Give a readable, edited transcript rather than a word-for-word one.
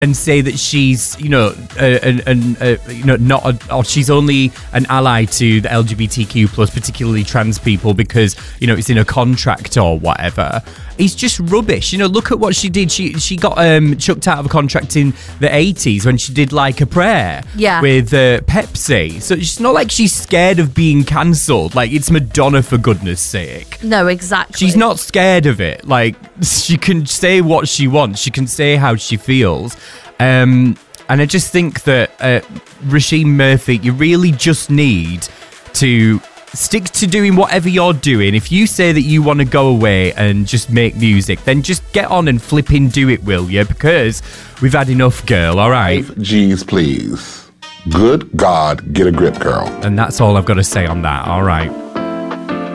and say that she's, or she's only an ally to the LGBTQ plus, particularly trans people, because, it's in a contract or whatever. It's just rubbish. Look at what she did. She got chucked out of a contract in the 80s when she did Like a Prayer with Pepsi. So it's not like she's scared of being cancelled. Like, it's Madonna, for goodness sake. No, exactly. She's not scared of it. Like, she can say what she wants. She can say how she feels. And I just think that Roisin Murphy, you really just need to stick to doing whatever you're doing. If you say that you want to go away and just make music, then just get on and flipping do it, will you? Because we've had enough, girl, all right? G's, please. Good God, get a grip, girl. And that's all I've got to say on that, all right?